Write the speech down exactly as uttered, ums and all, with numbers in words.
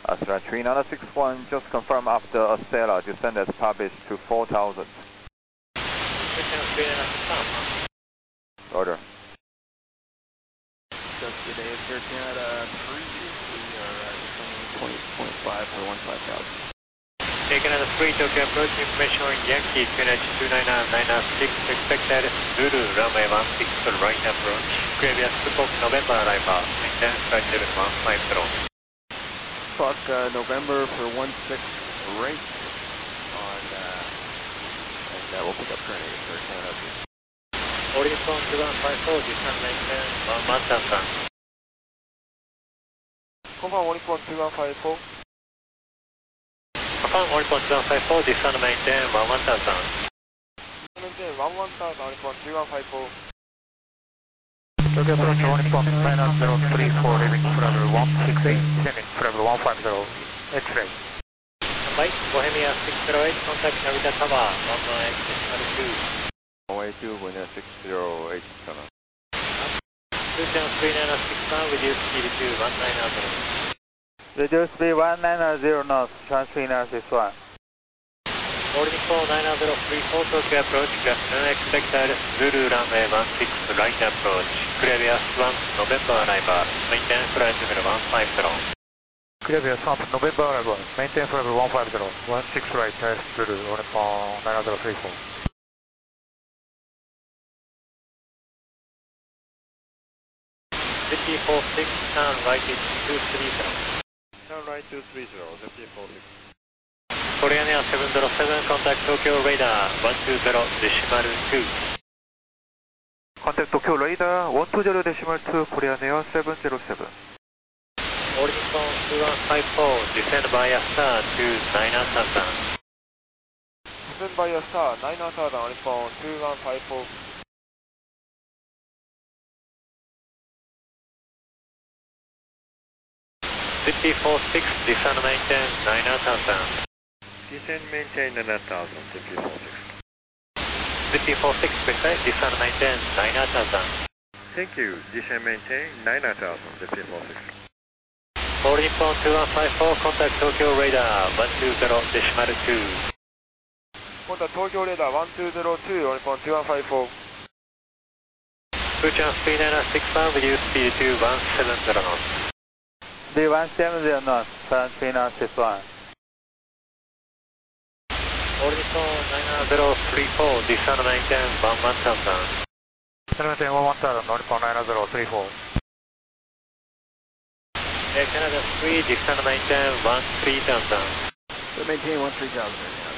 Astra three nine six one, just confirm after Stella, descend as published to four thousand. three nine six one. Order. Just good day, Air Canada three, we are uh, descending twenty point five for one five thousand. Air Canada three, Tokyo approach information on Yankee two nine two nine nine six, expected Zulu, runway one six, right approach, previous Fox November arrival, maintain flight level one five zero. Fuck uh, November for one six right on, uh, and uh, we'll pick up current Air Canada three. Orient phone two one five four, descend maintain one one thousand. Confirm Orient phone two one five four. Confirm Orient phone two one five four, descend maintain one one thousand. Maintain one one thousand, Orient phone two one five four. Tokyo approach Orient phone nine zero three four, leaving forever one six eight, descending forever one five zero, X-ray. Right, Bohemia six zero eight, contact Narita Tower, one nine six two. Runway two, wind six zero eight seven. Fusion three nine six one, reduce speed to one nine zero. Reduce speed one nine zero knots, transfer nine six one. Orient phone nine zero three four, Tokyo approach, Grafton expected, Zulu runway one six, right approach, previous one, November arrival, maintain flight level one five zero. Previous one, November arrival, maintain forever one five zero, one six right, test Zulu, Orient phone nine zero three four. Zipy four six, turn right is two three zero. Turn right two three zero, Zipy four six. Korean Air seven zero seven, contact Tokyo radar one two zero decimal two. Contact Tokyo radar one two zero decimal two, Korean Air seven zero seven. Orient phone two one five four, descend via star to nine thousand. Descend via star nine thousand, Orient phone two one five four. Zipy four six, descend maintain nine thousand. Descend maintain nine thousand, Zipy four six. Zipy four six, precise, descend maintain nine thousand. Thank you, descend maintain nine thousand, Zipy four six. Orient phone two one five four, contact Tokyo radar one two zero decimal two. Contact Tokyo radar one two zero two, Orient phone two one five four. Fusion three nine six one, reduce speed to one seven zero knots. Speed one seven zero knots, transfer nine six one. Orient phone nine zero three four, descend maintain one one thousand. Descend maintain one one thousand, Orient phone nine zero three four. Air Canada three, descend maintain one three thousand. So maintain one three thousand right now.